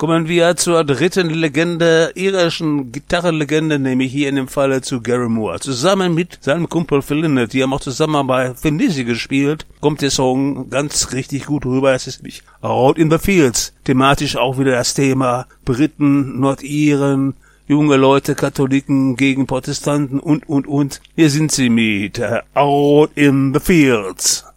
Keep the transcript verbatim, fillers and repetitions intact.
Kommen wir zur dritten Legende, irischen Gitarrenlegende, nämlich hier in dem Falle zu Gary Moore. Zusammen mit seinem Kumpel Phil Lynott, die haben auch zusammen bei Findisi gespielt, kommt der Song ganz richtig gut rüber. Es ist nämlich Out in the Fields. Thematisch auch wieder das Thema Briten, Nordiren, junge Leute, Katholiken gegen Protestanten und, und, und. Hier sind sie mit Out in the Fields.